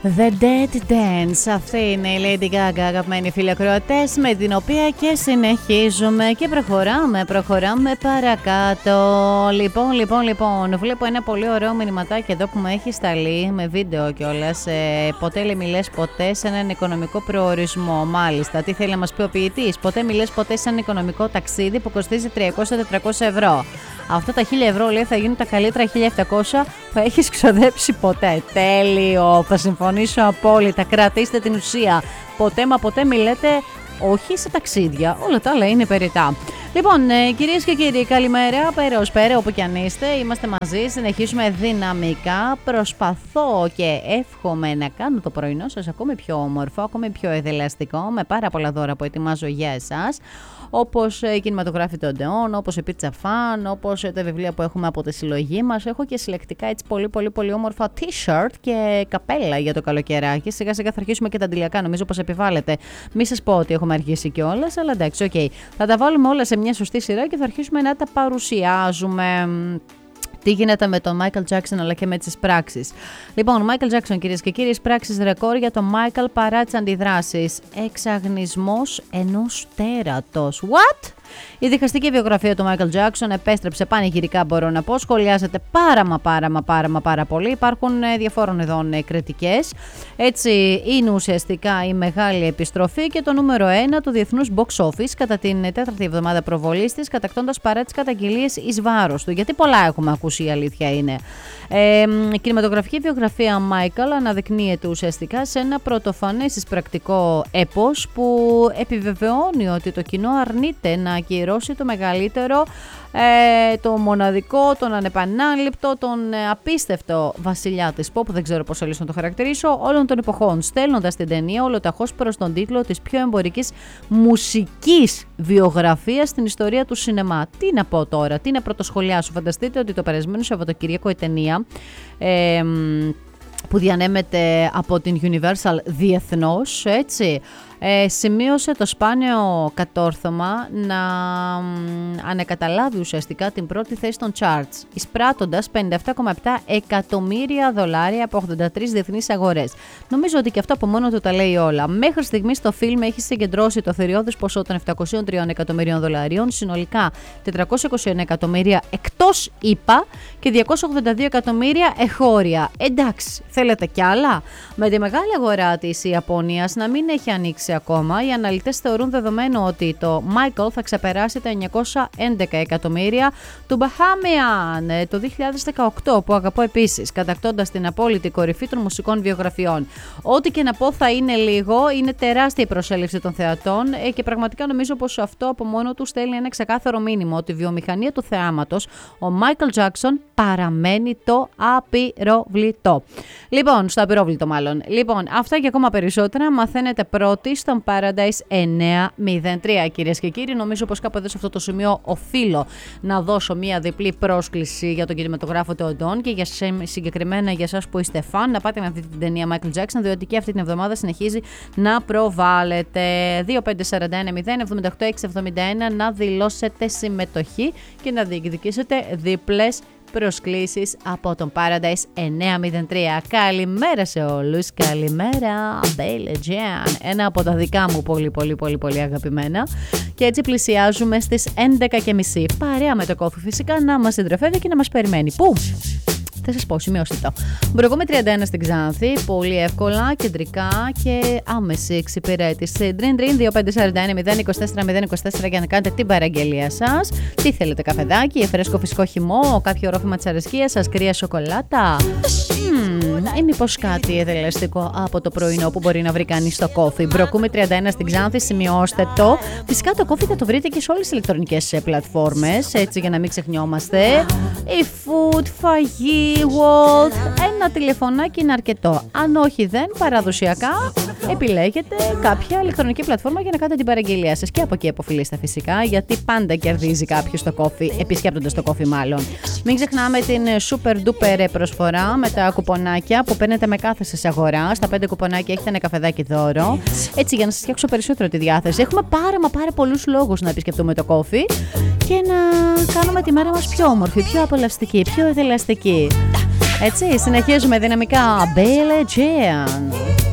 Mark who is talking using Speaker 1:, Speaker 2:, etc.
Speaker 1: The Dead Dance. Αυτή είναι η Lady Gaga, αγαπημένοι φίλοι ακροατές, με την οποία και συνεχίζουμε και προχωράμε παρακάτω. Λοιπόν, βλέπω ένα πολύ ωραίο μηνυματάκι εδώ που μου έχει σταλεί με βίντεο κιόλας. Ποτέ μιλές ποτέ σε έναν οικονομικό προορισμό. Μάλιστα, τι θέλει να μας πει ο ποιητής? Ποτέ μιλές ποτέ σε έναν οικονομικό ταξίδι που κοστίζει 300-400 ευρώ. Αυτά τα 1.000 ευρώ, λέει, θα γίνουν τα καλύτερα 1.700 που έχεις ξοδέψει ποτέ. Τέλειο, θα συμφωνήσω απόλυτα. Κρατήστε την ουσία. Ποτέ μα ποτέ μιλάτε όχι σε ταξίδια. Όλα τα άλλα είναι περιττά. Λοιπόν, κυρίες και κύριοι, καλημέρα. Πέρα ως πέρα, όπου κι αν είστε, είμαστε μαζί. Συνεχίζουμε δυναμικά. Προσπαθώ και εύχομαι να κάνω το πρωινό σας ακόμη πιο όμορφο, ακόμη πιο εδελαστικό, με πάρα πολλά δώρα που ετοιμάζω για εσάς. Όπως η κινηματογράφη των Ντεών, όπως η Pizza Fan, όπως τα βιβλία που έχουμε από τη συλλογή μας. Έχω και συλλεκτικά έτσι πολύ όμορφα t-shirt και καπέλα για το καλοκαιράκι. Σιγά σιγά θα αρχίσουμε και τα αντιλιακά, νομίζω πως επιβάλλεται. Μη σας πω ότι έχουμε αρχίσει κιόλας, αλλά εντάξει, οκ. Θα τα βάλουμε όλα σε μια σωστή σειρά και θα αρχίσουμε να τα παρουσιάζουμε. Τι γίνεται με τον Michael Jackson αλλά και με τις πράξεις. Λοιπόν, Michael Jackson, κυρίες και κύριοι, πράξεις ρεκόρ για τον Michael παρά τις αντιδράσεις. Εξαγνισμός ενός τέρατος. What? Η διχαστική βιογραφία του Michael Jackson επέστρεψε πανηγυρικά, μπορώ να πω. Σχολιάζεται πάρα πολύ. Υπάρχουν διαφόρων ειδών κριτικές. Έτσι, είναι ουσιαστικά η μεγάλη επιστροφή και το νούμερο 1 του διεθνούς box office κατά την 4η εβδομάδα προβολής της, κατακτώντας παρά τις καταγγελίες εις βάρος του. Γιατί πολλά έχουμε ακούσει, η αλήθεια είναι. Η κινηματογραφική βιογραφία Michael αναδεικνύεται ουσιαστικά σε ένα πρωτοφανές εισπρακτικό έπος που επιβεβαιώνει ότι το κοινό αρνείται να ακυρώσει το μεγαλύτερο, το μοναδικό, τον ανεπανάληπτο, τον απίστευτο βασιλιά της pop, δεν ξέρω πώς αλλιώς να το χαρακτηρίσω, όλων των εποχών, στέλνοντας την ταινία ολοταχώς προς τον τίτλο της πιο εμπορικής μουσικής βιογραφίας στην ιστορία του σινεμά. Τι να πω τώρα, τι να πρωτοσχολιάσω? Φανταστείτε ότι το περασμένο Σαββατοκύριακο η ταινία που διανέμεται από την Universal διεθνώς, έτσι, σημείωσε το σπάνιο κατόρθωμα να ανακαταλάβει ουσιαστικά την πρώτη θέση των charts, εισπράττοντας $57,7 εκατομμύρια από 83 διεθνείς αγορές. Νομίζω ότι και αυτό από μόνο του τα λέει όλα. Μέχρι στιγμής το φιλμ έχει συγκεντρώσει το θηριώδες ποσό των $703 εκατομμυρίων, συνολικά 421 εκατομμύρια εκτός ΗΠΑ και 282 εκατομμύρια εχώρια. Εντάξει, θέλετε κι άλλα? Με τη μεγάλη αγορά της Ιαπωνίας να μην έχει ανοίξει ακόμα, οι αναλυτές θεωρούν δεδομένο ότι το Michael θα ξεπεράσει τα 911 εκατομμύρια του Bahamian το 2018, που αγαπώ επίσης, κατακτώντας την απόλυτη κορυφή των μουσικών βιογραφιών. Ό,τι και να πω θα είναι λίγο, είναι τεράστια η προσέλευση των θεατών και πραγματικά νομίζω πως αυτό από μόνο του στέλνει ένα ξεκάθαρο μήνυμα ότι η βιομηχανία του θεάματος, ο Michael Jackson, παραμένει το απειροβλητό. Λοιπόν, στο απειρόβλητο μάλλον. Λοιπόν, αυτά και ακόμα περισσότερα μαθαίνετε πρώτοι στον Paradise 903, κυρίες και κύριοι. Νομίζω πως κάπου εδώ σε αυτό το σημείο οφείλω να δώσω μία διπλή πρόσκληση για τον κινηματογράφο του Ντεών και συγκεκριμένα για εσάς που είστε φαν, να πάτε με αυτή την ταινία Michael Jackson, διότι και αυτή την εβδομάδα συνεχίζει να προβάλλεται. 2541-078-671 να δηλώσετε συμμετοχή και να διεκδικήσετε διπλές προσκλήσεις από τον Paradise 903. Καλημέρα σε όλους, καλημέρα Bella Jan, ένα από τα δικά μου πολύ αγαπημένα. Και έτσι πλησιάζουμε στις 11.30, παρέα με το Coffee φυσικά να μας συντροφεύει και να μας περιμένει. Πού? Θα σας πω, σημειώστε το. Μπρογούμε 31 στην Ξάνθη, πολύ εύκολα, κεντρικά και άμεση εξυπηρέτηση. Dream 2541-024-024 για να κάνετε την παραγγελία σας. Τι θέλετε, καφεδάκι, φρέσκο φυσικό χυμό, κάποιο ρόφημα της αρεσκίας σας, κρύα σοκολάτα ή μήπως κάτι εδελαστικό από το πρωινό που μπορεί να βρει κανείς στο Coffee. Μπροκούμε 31 στην Ξάνθη, σημειώστε το. Φυσικά το Coffee θα το βρείτε και σε όλες τις ηλεκτρονικές πλατφόρμες, έτσι για να μην ξεχνιόμαστε. Η food, φαγή, Walt, ένα τηλεφωνάκι είναι αρκετό. Αν όχι δεν, παραδοσιακά επιλέγετε κάποια ηλεκτρονική πλατφόρμα για να κάνετε την παραγγελία σας. Και από εκεί αποφυλίστε φυσικά, γιατί πάντα κερδίζει κάποιος το Coffee, επισκέπτοντας το Coffee μάλλον. Μην ξεχνάμε την super duper προσφορά με τα κουπονάκια που παίρνετε με κάθε σας αγορά. Στα 5 κουπονάκια έχετε ένα καφεδάκι δώρο. Έτσι, για να σας φτιάξω περισσότερο τη διάθεση. Έχουμε πάρα πολλούς λόγους να επισκεφτούμε το Coffee και να κάνουμε τη μέρα μας πιο όμορφη, πιο απολαυστική, πιο εδελαστική. Έτσι, συνεχίζουμε δυναμικά. Billie Jean.